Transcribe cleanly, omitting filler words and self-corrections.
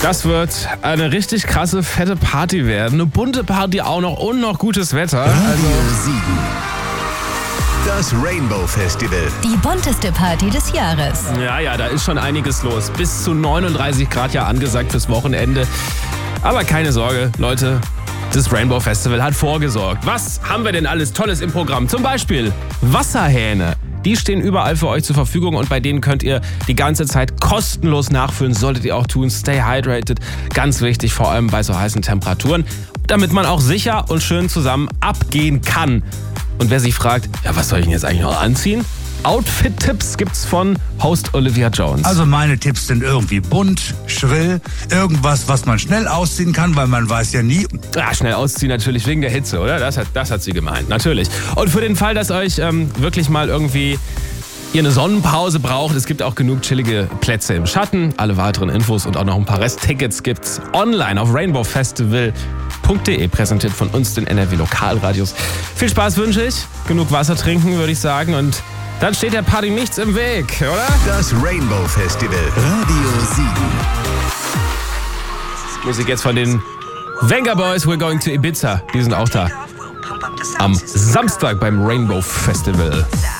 Das wird eine richtig krasse, fette Party werden. Eine bunte Party auch noch und noch gutes Wetter. Radio Siegen. Das Rainbow Festival. Die bunteste Party des Jahres. Ja, da ist schon einiges los. Bis zu 39 Grad ja angesagt fürs Wochenende. Aber keine Sorge, Leute. Das Rainbow Festival hat vorgesorgt. Was haben wir denn alles Tolles im Programm? Zum Beispiel Wasserhähne. Die stehen überall für euch zur Verfügung und bei denen könnt ihr die ganze Zeit kostenlos nachfüllen. Solltet ihr auch tun. Stay hydrated. Ganz wichtig, vor allem bei so heißen Temperaturen. Damit man auch sicher und schön zusammen abgehen kann. Und wer sich fragt, ja, was soll ich denn jetzt eigentlich noch anziehen? Outfit-Tipps gibt's von Host Olivia Jones. Also meine Tipps sind irgendwie bunt, schrill, irgendwas, was man schnell ausziehen kann, weil man weiß ja nie. Ja, schnell ausziehen natürlich wegen der Hitze, oder? Das hat sie gemeint, natürlich. Und für den Fall, dass euch wirklich mal irgendwie ihr eine Sonnenpause braucht, es gibt auch genug chillige Plätze im Schatten. Alle weiteren Infos und auch noch ein paar Resttickets gibt's online auf rainbowfestival.de, präsentiert von uns, den NRW Lokalradios. Viel Spaß wünsche ich, genug Wasser trinken, würde ich sagen, und dann steht der Party nichts im Weg, oder? Das Rainbow Festival. Radio Siegen. Musik jetzt von den Venga Boys, We're Going to Ibiza. Die sind auch da. Am Samstag beim Rainbow Festival.